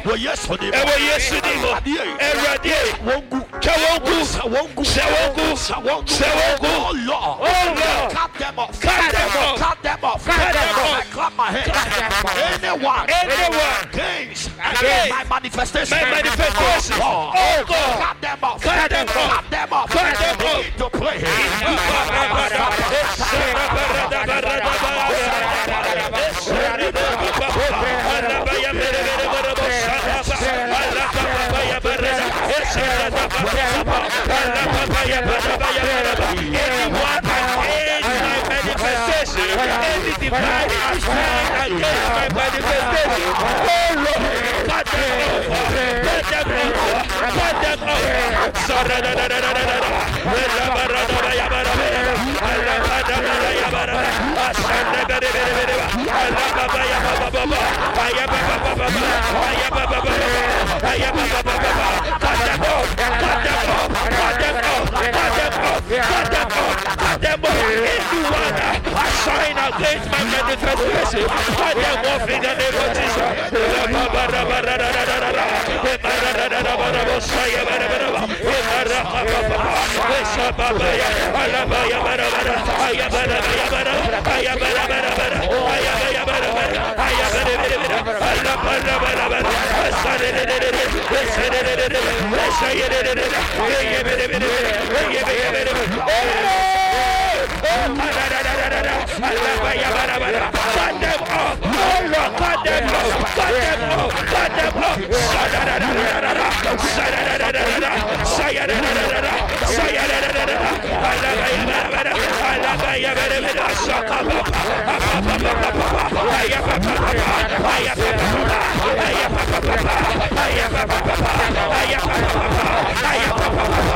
yesterday, oh Lord, cut them off. I clap my hands. Anyone against my manifestation, oh God, cut them off. Need to play. Any divine assignment against my manifestation, oh Lord, cut them sign against my manifestation. Cut them off in the name of Jesus.